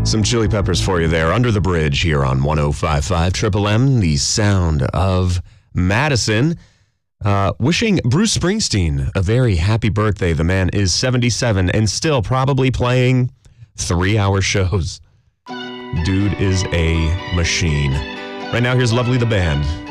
Some Chili Peppers for you there, Under the Bridge here on 105.5 Triple M, the sound of Madison. Wishing Bruce Springsteen a very happy birthday. The man is 77 and still probably playing 3-hour shows. Dude is a machine. Right now, here's Lovely the Band.